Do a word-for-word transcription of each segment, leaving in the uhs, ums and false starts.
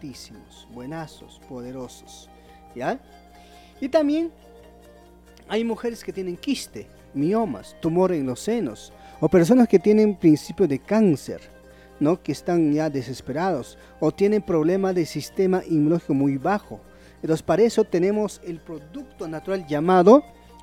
excelentísimos, buenazos, poderosos, ¿ya? Y también hay mujeres que tienen quiste, miomas, tumor en los senos, o personas que tienen principio de cáncer, ¿no? Que están ya desesperados, o tienen problemas de sistema inmunológico muy bajo. Entonces, para eso tenemos el producto natural llamado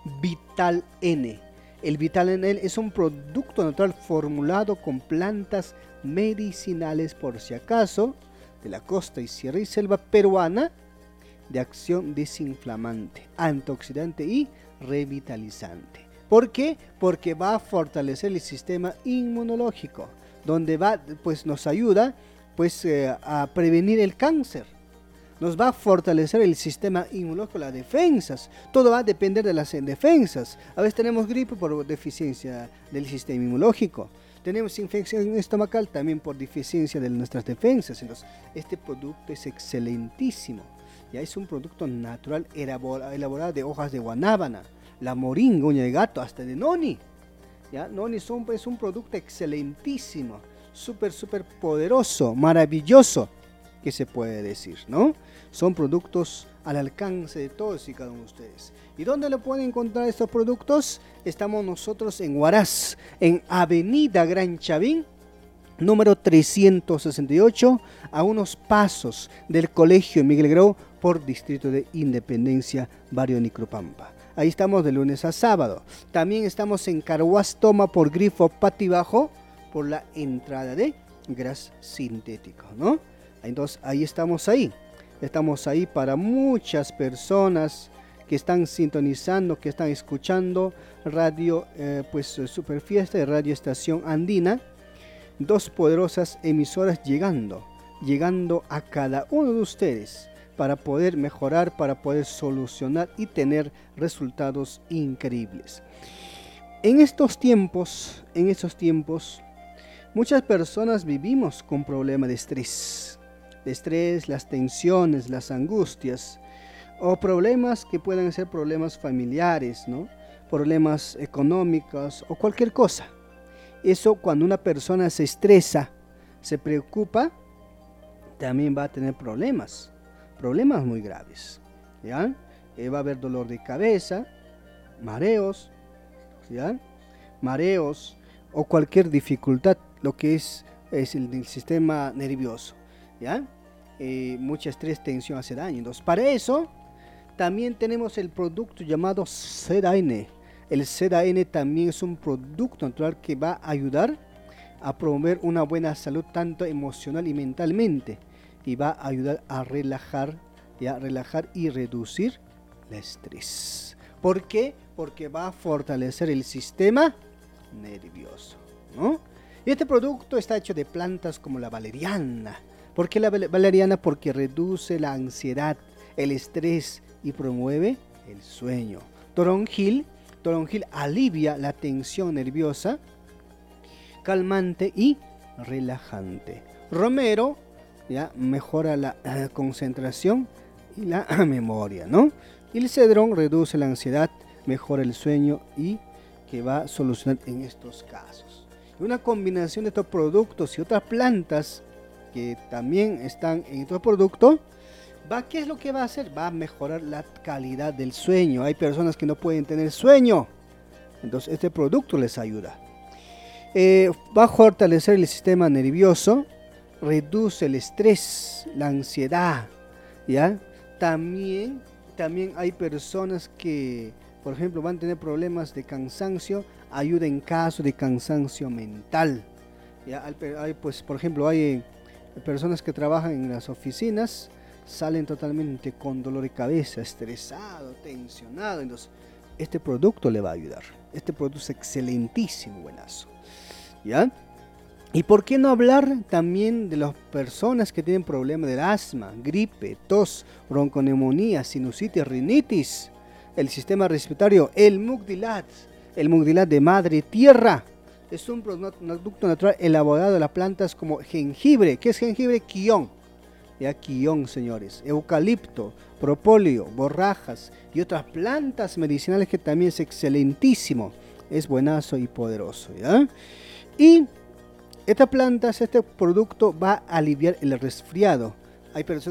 Vital N. El Vital N es un producto natural formulado con plantas medicinales, por si acaso, de la costa y sierra y selva peruana, de acción desinflamante, antioxidante y revitalizante. ¿Por qué? Porque va a fortalecer el sistema inmunológico, donde va, pues nos ayuda pues, eh, a prevenir el cáncer. Nos va a fortalecer el sistema inmunológico, las defensas. Todo va a depender de las defensas. A veces tenemos gripe por deficiencia del sistema inmunológico. Tenemos infección estomacal también por deficiencia de nuestras defensas. Entonces, este producto es excelentísimo. Ya es un producto natural elaborado de hojas de guanábana, la moringa, uña de gato, hasta de noni. ¿Ya? Noni es un, es un producto excelentísimo, súper, súper poderoso, maravilloso, que se puede decir, ¿no? Son productos al alcance de todos y cada uno de ustedes. ¿Y dónde lo pueden encontrar estos productos? Estamos nosotros en Huaraz, en Avenida Gran Chavín, número trescientos sesenta y ocho, a unos pasos del Colegio Miguel Grau, por Distrito de Independencia, Barrio Nicropampa. Ahí estamos de lunes a sábado. También estamos en Carhuaz Toma por Grifo Patibajo, por la entrada de Gras Sintético, ¿no? Entonces ahí estamos ahí. Estamos ahí para muchas personas que están sintonizando, que están escuchando radio, eh, pues Super Fiesta de Radio Estación Andina. Dos poderosas emisoras llegando, llegando a cada uno de ustedes para poder mejorar, para poder solucionar y tener resultados increíbles. En estos tiempos, en estos tiempos, muchas personas vivimos con problemas de estrés. De estrés, las tensiones, las angustias, o problemas que pueden ser problemas familiares, ¿no? Problemas económicos o cualquier cosa. Eso, cuando una persona se estresa, se preocupa, también va a tener problemas, problemas muy graves, ¿ya? Eh, va a haber dolor de cabeza, mareos, ¿ya? Mareos o cualquier dificultad, lo que es, es el del sistema nervioso, ¿ya? Eh, mucha estrés, tensión hace daño. Entonces, para eso también tenemos el producto llamado Seda N. El Seda N también es un producto natural que va a ayudar a promover una buena salud tanto emocional y mentalmente, y va a ayudar a relajar, ¿ya? relajar y reducir el estrés. ¿Por qué? Porque va a fortalecer el sistema nervioso, ¿no? Y este producto está hecho de plantas como la valeriana. ¿Por qué la valeriana? Porque reduce la ansiedad, el estrés y promueve el sueño. Toronjil, toronjil alivia la tensión nerviosa, calmante y relajante. Romero, ya, mejora la uh, concentración y la uh, memoria, ¿no? Y el cedrón reduce la ansiedad, mejora el sueño y que va a solucionar en estos casos. Y una combinación de estos productos y otras plantas que también están en estos productos, va, ¿qué es lo que va a hacer? Va a mejorar la calidad del sueño. Hay personas que no pueden tener sueño, entonces este producto les ayuda. Eh, va a fortalecer el sistema nervioso, reduce el estrés, la ansiedad, ¿ya? También, también hay personas que, por ejemplo, van a tener problemas de cansancio, ayuda en caso de cansancio mental, ¿ya? Hay, pues, por ejemplo, hay personas que trabajan en las oficinas, salen totalmente con dolor de cabeza, estresado, tensionado, entonces este producto le va a ayudar. Este producto es excelentísimo, buenazo, ¿ya? ¿Y por qué no hablar también de las personas que tienen problemas de asma, gripe, tos, bronconeumonía, sinusitis, rinitis, el sistema respiratorio, el Mugdilat, el Mugdilat de madre tierra? Es un producto natural elaborado de las plantas como jengibre. ¿Qué es jengibre? Quión. Ya, quión, señores. Eucalipto, propóleo, borrajas y otras plantas medicinales que también es excelentísimo. Es buenazo y poderoso, ¿ya? Y estas plantas, este producto va a aliviar el resfriado. Hay personas